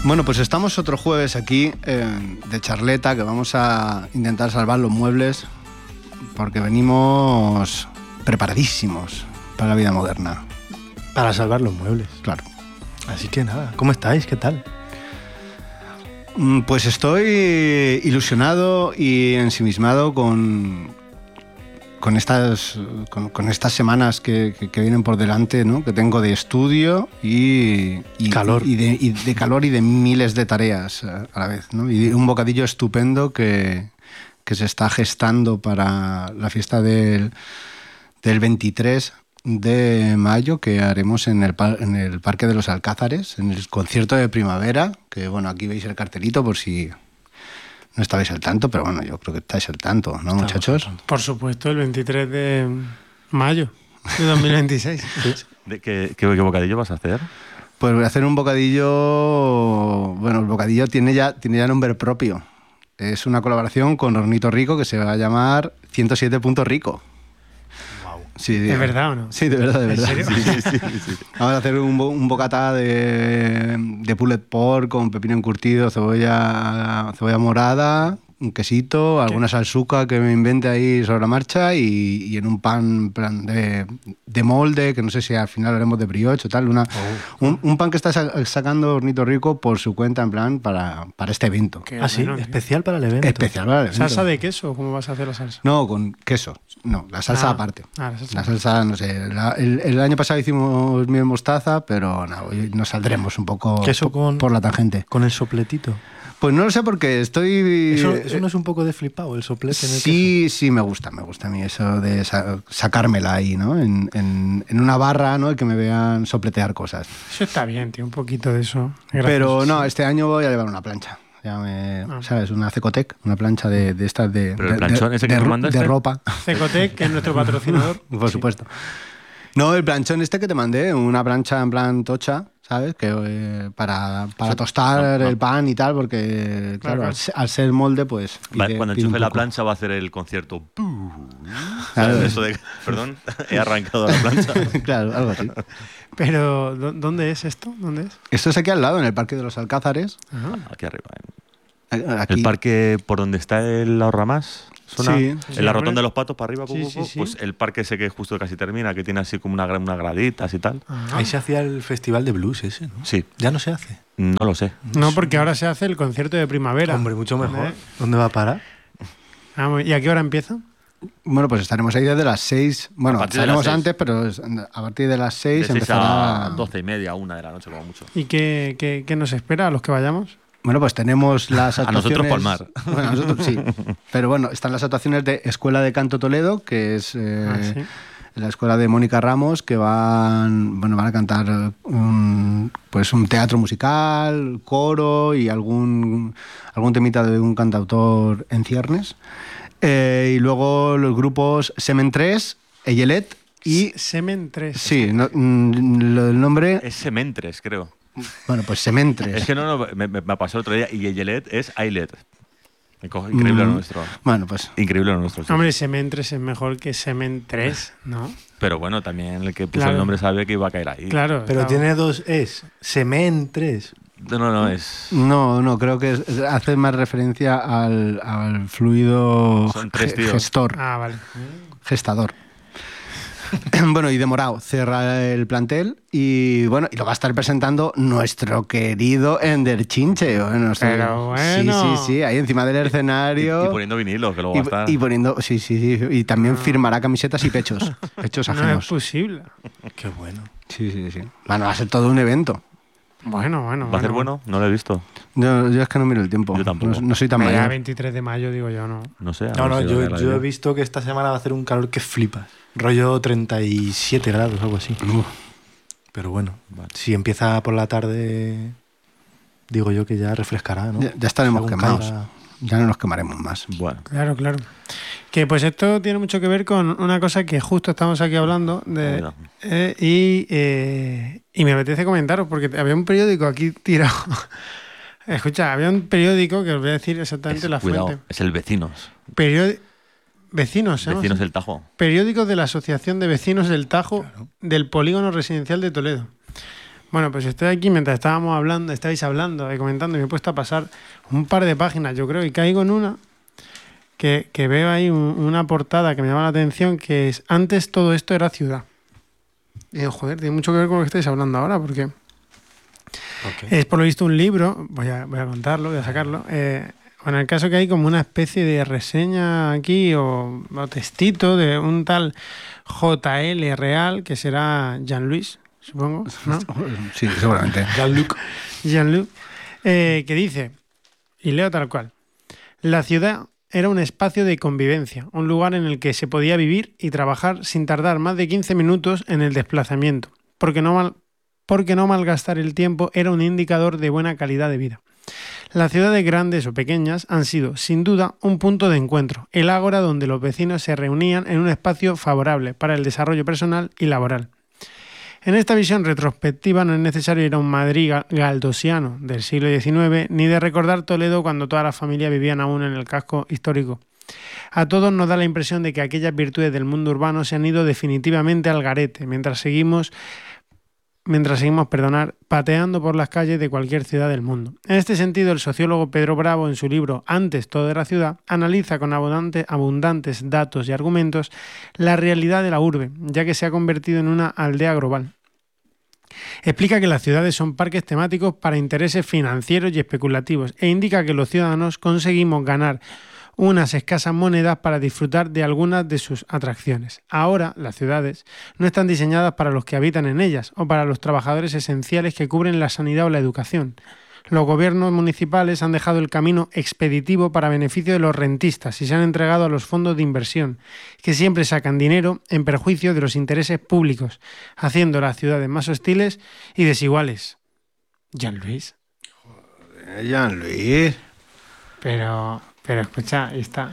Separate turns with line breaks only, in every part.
Bueno, pues estamos otro jueves aquí de charleta, que vamos a intentar salvar los muebles porque venimos preparadísimos para la vida moderna.
Para salvar los muebles.
Claro.
Así que nada, ¿cómo estáis? ¿Qué tal?
Pues estoy ilusionado y ensimismado con estas semanas que vienen por delante, ¿no? Que tengo de estudio y
calor.
Y de calor y de miles de tareas a la vez, ¿no? Y un bocadillo estupendo que se está gestando para la fiesta del 23 de mayo, que haremos en el Parque de los Alcázares, en el concierto de primavera, que bueno, aquí veis el cartelito por si no estabais al tanto, pero bueno, yo creo que estáis al tanto, ¿no, muchachos?
Por supuesto, el 23 de mayo de 2026.
¿Qué bocadillo vas a hacer?
Pues voy a hacer un bocadillo... Bueno, el bocadillo tiene ya nombre propio. Es una colaboración con Hornito Rico que se va a llamar 107 Punto Rico. Sí,
¿Es verdad o no?
Sí, de verdad, de verdad.
¿En serio?
Sí.
Vamos a hacer un bocata de pulled pork con pepino encurtido, cebolla morada, un quesito, alguna salsuca que me invente ahí sobre la marcha y en un pan de molde, que no sé si al final haremos de brioche o tal. Un pan que está sacando Hornito Rico por su cuenta, en plan, para este evento.
Qué
Sí,
bueno, tío.
especial para el evento.
Especial para el evento.
¿Salsa de queso? ¿Cómo vas a hacer la salsa?
No, con queso. No, la salsa aparte.
La salsa.
La salsa, no sé. El año pasado hicimos miel mostaza, pero no, hoy nos saldremos un poco
Queso
por la tangente.
Con el sopletito.
Pues no lo sé porque estoy...
¿Eso no es un poco de flipado, el soplete en el queso?
Sí, me gusta a mí eso de sacármela ahí, ¿no? En una barra, ¿no? Y que me vean sopletear cosas.
Eso está bien, tío, un poquito de eso.
Pero no, este año voy a llevar una plancha. ¿Sabes? Una Cecotec, una plancha de estas de...
¿Pero el planchón ese que nos mandaste?
De ropa.
Cecotec, que es nuestro patrocinador.
Por supuesto. No, el planchón este que te mandé, una plancha en plan tocha, ¿sabes? Que para tostar el pan y tal, porque, claro, al ser molde, pues...
Cuando enchufe la plancha va a hacer el concierto.
Claro.
Eso de... Perdón, he arrancado la plancha.
Claro, algo así.
Pero, ¿dónde es esto? ¿Dónde es?
Esto es aquí al lado, en el Parque de los Alcázares.
Aquí arriba.
Aquí.
El parque por donde está el Ahorramás.
Sí.
En la rotonda de los Patos para arriba,
Sí.
pues el parque ese que justo casi termina, que tiene así como unas graditas y tal.
Ahí se hacía el festival de blues ese, ¿no?
Sí.
¿Ya no se hace?
No lo sé.
No, porque ahora se hace el concierto de primavera.
Hombre, mucho mejor.
¿Eh?
¿Dónde va a parar?
¿Y a qué hora empieza?
Bueno, pues estaremos ahí desde las 6. Bueno,
A partir de
estaremos
las 6.
antes, pero a partir de las 6
De 6
empezará...
a 12:30, 1 de la noche como mucho.
¿Y qué nos espera a los que vayamos?
Bueno, pues tenemos las
A
actuaciones...
nosotros Palmar.
Bueno, a nosotros sí. Pero bueno, están las actuaciones de Escuela de Canto Toledo, que es
Sí.
la escuela de Mónica Ramos, que van a cantar un teatro musical, coro y algún temita de un cantautor en ciernes. Y luego los grupos Semen 3, Eyelet y...
Semen 3.
Sí, el nombre...
Es Sementres, creo.
Bueno, pues Semen 3.
Es que me pasó el otro día y Yelet es Ailet. Increíble lo nuestro.
Bueno, pues...
Increíble lo nuestro. Sí.
Hombre, Semen 3 es mejor que Semen 3, ¿no?
Pero bueno, también el que puso
Claro.
el nombre sabe que iba a caer ahí.
Claro.
Pero
claro.
tiene dos es. Semen 3.
No, es...
No, creo que hace más referencia al fluido
Son 3 tíos.
gestor,
Ah, vale.
gestador. Bueno, y Demorado cierra el plantel y bueno, y lo va a estar presentando nuestro querido Ender Chinche. Bueno,
Pero bueno.
Sí, ahí encima del escenario.
Y poniendo vinilo, que luego va a estar...
Y poniendo, sí. Y también firmará camisetas y pechos
No es
ajenos.
posible.
Qué bueno.
Sí. Bueno, va a ser todo un evento.
Bueno.
¿Va a ser bueno? No lo he visto.
Yo es que no miro el tiempo.
Yo tampoco.
No soy tan
Ya
mayor.
23 de mayo, digo yo, ¿no?
No sé. a
No,
ver si lo veo en la
yo he
vida.
visto que esta semana va a hacer un calor que flipas. Rollo 37 grados, algo así. Pero bueno, si empieza por la tarde, digo yo que ya refrescará, ¿no?
Ya estaremos
Según
quemados.
caiga.
Ya no nos quemaremos más.
Bueno.
Claro. Que pues esto tiene mucho que ver con una cosa que justo estamos aquí hablando de,
Mira.
y me apetece comentaros porque había un periódico aquí tirado. Escucha, había un periódico que os voy a decir exactamente la
Cuidado,
fuente.
es el Vecinos.
Vecinos, ¿se llama
Vecinos
así?
del Tajo.
Periódico de la Asociación de Vecinos del Tajo del Polígono Residencial de Toledo. Bueno, pues estoy aquí mientras estáis hablando y comentando, y me he puesto a pasar un par de páginas, yo creo, y caigo en una que veo ahí una portada que me llama la atención, que es: antes todo esto era ciudad. Y digo, joder, tiene mucho que ver con lo que estáis hablando ahora, porque es por lo visto un libro, voy a contarlo, voy a sacarlo. Bueno, el caso que hay como una especie de reseña aquí o textito de un tal JL Real, que será Jean-Louis, supongo, ¿no?
Sí, seguramente.
Jean-Luc, que dice, y leo tal cual: la ciudad era un espacio de convivencia, un lugar en el que se podía vivir y trabajar sin tardar más de 15 minutos en el desplazamiento, porque no malgastar el tiempo era un indicador de buena calidad de vida. Las ciudades grandes o pequeñas han sido, sin duda, un punto de encuentro, el ágora donde los vecinos se reunían en un espacio favorable para el desarrollo personal y laboral. En esta visión retrospectiva no es necesario ir a un Madrid galdosiano del siglo XIX, ni de recordar Toledo cuando toda la familia vivían aún en el casco histórico. A todos nos da la impresión de que aquellas virtudes del mundo urbano se han ido definitivamente al garete, mientras seguimos pateando por las calles de cualquier ciudad del mundo. En este sentido, el sociólogo Pedro Bravo, en su libro Antes todo era ciudad, analiza con abundantes datos y argumentos la realidad de la urbe, ya que se ha convertido en una aldea global. Explica que las ciudades son parques temáticos para intereses financieros y especulativos, e indica que los ciudadanos conseguimos ganar unas escasas monedas para disfrutar de algunas de sus atracciones. Ahora, las ciudades no están diseñadas para los que habitan en ellas o para los trabajadores esenciales que cubren la sanidad o la educación. Los gobiernos municipales han dejado el camino expeditivo para beneficio de los rentistas y se han entregado a los fondos de inversión, que siempre sacan dinero en perjuicio de los intereses públicos, haciendo las ciudades más hostiles y desiguales. Jean-Louis.
Jean-Louis.
Pero escucha,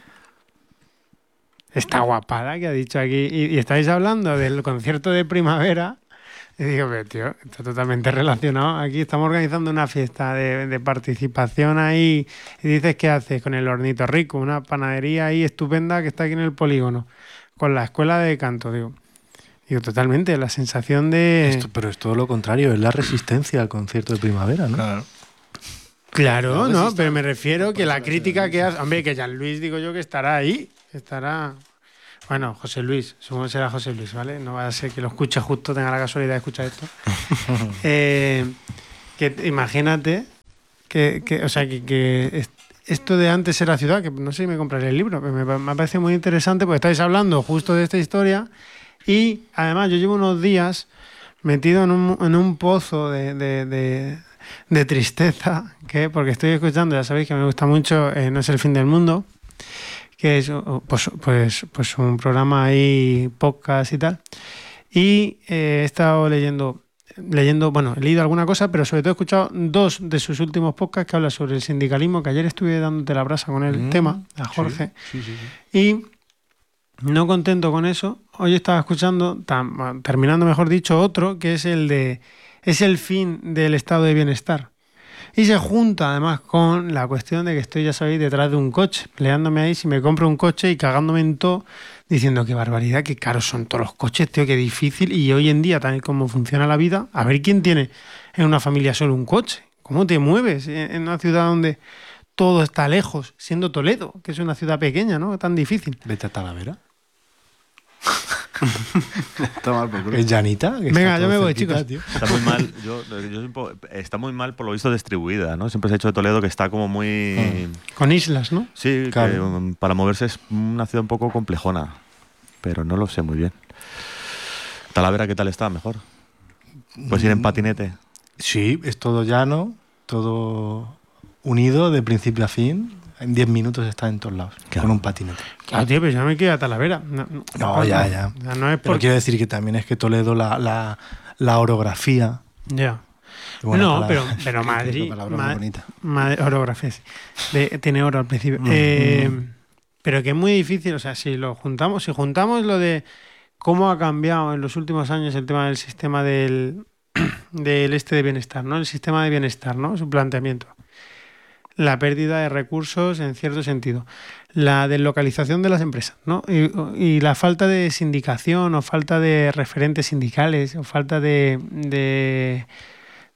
esta guapada que ha dicho aquí, y estáis hablando del concierto de primavera, y digo, pero tío, está totalmente relacionado. Aquí estamos organizando una fiesta de participación ahí, y dices, ¿qué haces? Con el Hornito Rico, una panadería ahí estupenda que está aquí en el polígono, con la escuela de canto, digo, totalmente, la sensación de...
Pero es todo lo contrario, es la resistencia al concierto de primavera, ¿no?
Claro, no, pero me refiero que la crítica que hace... Hombre, que Jean-Louis, digo yo, que estará ahí, Bueno, José Luis, supongo que será José Luis, ¿vale? No va a ser que lo escuche justo, tenga la casualidad de escuchar esto. Que imagínate que esto de antes era ciudad, que no sé si me compraré el libro, pero me parece muy interesante porque estáis hablando justo de esta historia y además yo llevo unos días metido en un pozo de tristeza, porque estoy escuchando, ya sabéis que me gusta mucho No es el fin del mundo, que es pues un programa ahí, podcast y tal. Y he estado leyendo, bueno, he leído alguna cosa, pero sobre todo he escuchado 2 de sus últimos podcasts que hablan sobre el sindicalismo, que ayer estuve dándote la brasa con el tema, a Jorge. Sí. Y no contento con eso, hoy estaba escuchando, terminando mejor dicho, otro, que es el fin del estado de bienestar. Y se junta además con la cuestión de que estoy, ya sabéis, detrás de un coche, peleándome ahí si me compro un coche y cagándome en todo, diciendo qué barbaridad, qué caros son todos los coches, tío, qué difícil. Y hoy en día, tal como funciona la vida, a ver quién tiene en una familia solo un coche. ¿Cómo te mueves en una ciudad donde todo está lejos, siendo Toledo, que es una ciudad pequeña, ¿no? Tan difícil.
Vete a Talavera.
Está mal, por
¿Es llanita?
Venga, yo me voy, chicos. Tío.
Está muy mal, está muy mal por lo visto distribuida, ¿no? Siempre se ha dicho de Toledo que está como muy...
Con islas, ¿no?
Sí, claro. Que para moverse es una ciudad un poco complejona, pero no lo sé muy bien. Talavera, ¿qué tal está? ¿Mejor? ¿Puedes ir en patinete?
Sí, es todo llano, todo unido de principio a fin. En 10 minutos está en todos lados, con un patinete.
Claro, tío, pero yo me quedo a Talavera.
No, ya.
No es
Pero quiero decir que también es que Toledo, la orografía...
Ya. No, pero Madrid...
Es una palabra muy bonita.
Orografía, sí. Tiene oro al principio. Pero que es muy difícil, o sea, si juntamos lo de cómo ha cambiado en los últimos años el tema del sistema del de bienestar, ¿no? El sistema de bienestar, ¿no? Su planteamiento. La pérdida de recursos en cierto sentido, la deslocalización de las empresas, ¿no? Y la falta de sindicación o falta de referentes sindicales o falta de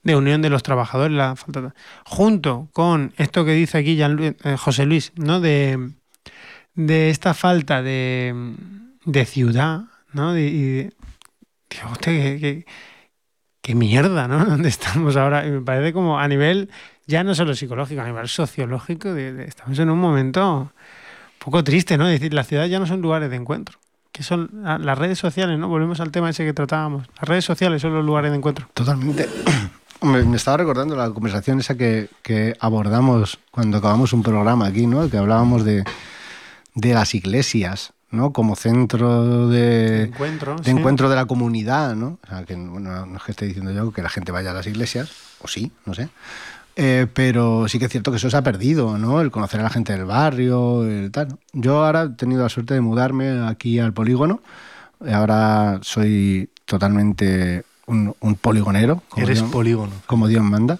de unión de los trabajadores, la falta junto con esto que dice aquí José Luis, ¿no? De esta falta de ciudad, ¿no? Digo, hostia, qué mierda, ¿no? ¿Dónde estamos ahora? Y me parece como a nivel, ya no solo psicológico, a nivel sociológico, estamos en un momento un poco triste, ¿no? Es decir, las ciudades ya no son lugares de encuentro, que son las redes sociales, ¿no? Volvemos al tema ese que tratábamos. Las redes sociales son los lugares de encuentro.
Totalmente. Me estaba recordando la conversación esa que abordamos cuando acabamos un programa aquí, ¿no? Que hablábamos de las iglesias, ¿no? Como centro de encuentro de la comunidad, ¿no? O sea, que bueno, no es que esté diciendo yo que la gente vaya a las iglesias, o sí, no sé. Pero sí que es cierto que eso se ha perdido, ¿no? El conocer a la gente del barrio, el tal, ¿no? Yo ahora he tenido la suerte de mudarme aquí al polígono. Ahora soy totalmente un poligonero.
Eres polígono.
Como Dios manda.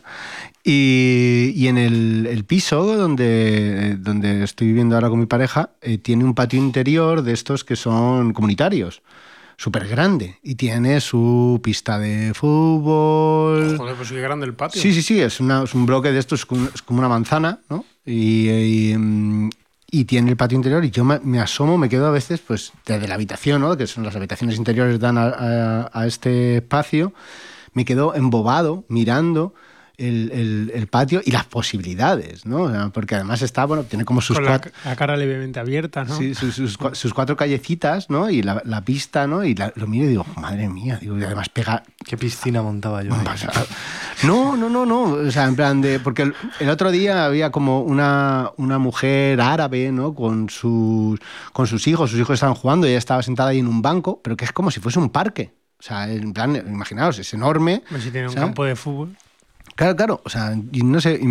Y en el piso donde estoy viviendo ahora con mi pareja, tiene un patio interior de estos que son comunitarios, súper grande, y tiene su pista de fútbol.
Joder, pues qué grande el patio.
Sí, es un bloque de estos, es como una manzana, ¿no? Y tiene el patio interior, y yo me asomo, me quedo a veces pues desde la habitación, ¿no? Que son las habitaciones interiores, dan a este espacio, me quedo embobado mirando el patio y las posibilidades, ¿no? O sea, porque además está, bueno, tiene como sus
con la cara levemente abierta, ¿no?
Sí, sus 4 callecitas, ¿no? Y la pista, ¿no? Y lo miro y digo, madre mía, digo, y además pega...
¿Qué piscina montaba yo ahí?
No, o sea, en plan de... Porque el otro día había como una mujer árabe, ¿no? Con sus hijos estaban jugando, y ella estaba sentada ahí en un banco, pero que es como si fuese un parque. O sea, en plan, imaginaos, es enorme.
Pues si tiene un
¿sabes?
campo de fútbol.
Claro, o sea, y no sé, y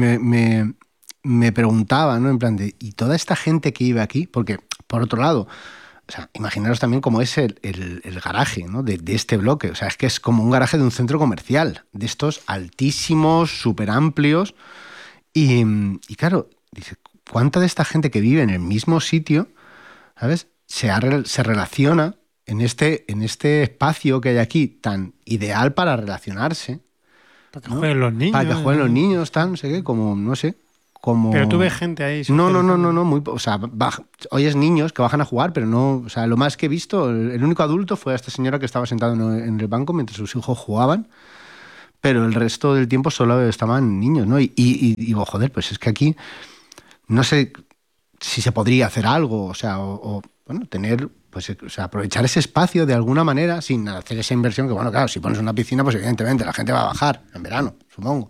me preguntaba, ¿no? En plan de, ¿y toda esta gente que vive aquí? Porque, por otro lado, o sea, imaginaros también cómo es el garaje, ¿no? De este bloque. O sea, es que es como un garaje de un centro comercial, de estos altísimos, súper amplios. Y claro, dice, ¿cuánta de esta gente que vive en el mismo sitio, ¿sabes? Se relaciona en este espacio que hay aquí, tan ideal para relacionarse?
Para que jueguen los niños.
Para que jueguen los niños, tal, no sé qué, como, no sé. Como...
Pero tú ves gente ahí.
No, o sea, oyes niños que bajan a jugar, pero no, o sea, lo más que he visto, el único adulto fue a esta señora que estaba sentada en el banco mientras sus hijos jugaban, pero el resto del tiempo solo estaban niños, ¿no? Y digo, joder, pues es que aquí no sé si se podría hacer algo, o sea, bueno, tener... Pues, o sea, aprovechar ese espacio de alguna manera sin hacer esa inversión que, bueno, claro, si pones una piscina, pues evidentemente la gente va a bajar en verano, supongo.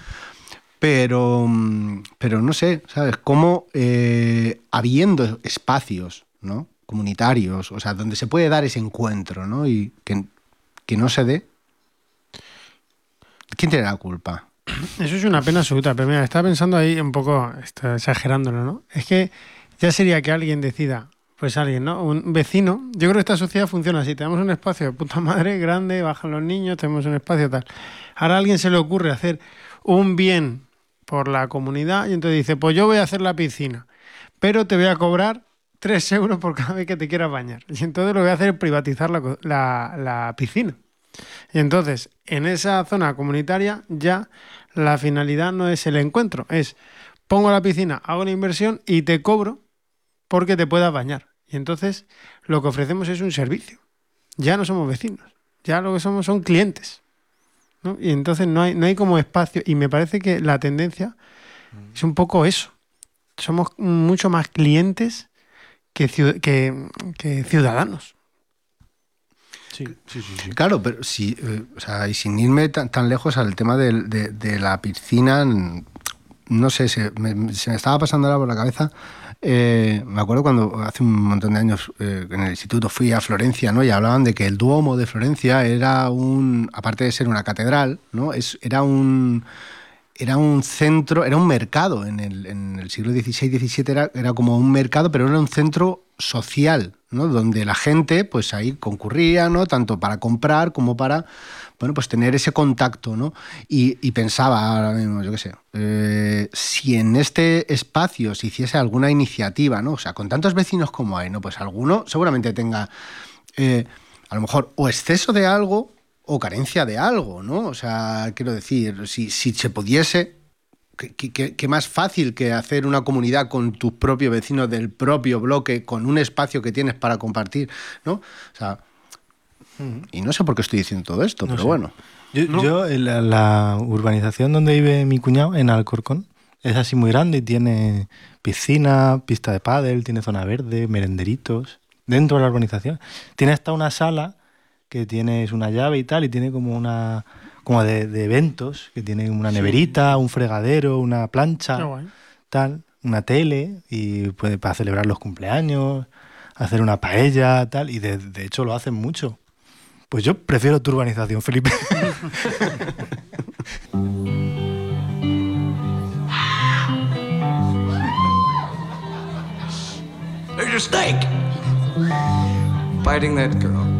Pero no sé, ¿sabes? Cómo habiendo espacios, ¿no? Comunitarios, o sea, donde se puede dar ese encuentro, ¿no? Y que no se dé. ¿Quién tiene la culpa?
Eso es una pena absoluta, pero mira, estaba pensando ahí un poco, exagerándolo, ¿no? Es que ya sería que alguien decida... Pues alguien, ¿no? Un vecino. Yo creo que esta sociedad funciona así. Tenemos un espacio de puta madre grande, bajan los niños, tenemos un espacio tal. Ahora a alguien se le ocurre hacer un bien por la comunidad y entonces dice, pues yo voy a hacer la piscina, pero te voy a cobrar 3 euros por cada vez que te quieras bañar. Y entonces lo que voy a hacer es privatizar la piscina. Y entonces, en esa zona comunitaria ya la finalidad no es el encuentro, es pongo la piscina, hago una inversión y te cobro porque te puedas bañar. Y entonces lo que ofrecemos es un servicio. Ya no somos vecinos, ya lo que somos son clientes, ¿no? Y entonces no hay como espacio. Y me parece que la tendencia es un poco eso. Somos mucho más clientes que ciudadanos.
Sí.
Claro, pero sí, o sea, y sin irme tan lejos al tema de la piscina, no sé, se me estaba pasando ahora por la cabeza. Me acuerdo cuando hace un montón de años en el instituto fui a Florencia, ¿no? Y hablaban de que el Duomo de Florencia era aparte de ser una catedral, ¿no? Era un centro, era un mercado en el siglo XVI-XVII, era como un mercado, pero era un centro social, ¿no? Donde la gente pues ahí concurría, ¿no? Tanto para comprar como para, bueno, pues tener ese contacto, ¿no? Y pensaba ahora mismo, yo qué sé, si en este espacio se hiciese alguna iniciativa, ¿no? O sea, con tantos vecinos como hay, ¿no? Pues alguno seguramente tenga a lo mejor o exceso de algo o carencia de algo, ¿no? O sea, quiero decir, si se pudiese, qué más fácil que hacer una comunidad con tus propios vecinos del propio bloque, con un espacio que tienes para compartir, ¿no? O sea, y no sé por qué estoy diciendo todo esto,
No
pero
sé.
bueno.
Yo en la urbanización donde vive mi cuñado, en Alcorcón, es así muy grande y tiene piscina, pista de pádel, tiene zona verde, merenderitos, dentro de la urbanización. Tiene hasta una sala que tienes una llave y tal, y tiene como una como de eventos, que tiene una neverita, un fregadero, una
Qué
plancha,
guay.
tal, una tele, y puede para celebrar los cumpleaños, hacer una paella, tal, y de hecho lo hacen mucho. Pues yo prefiero tu urbanización, Felipe.
There's a snake biting that girl.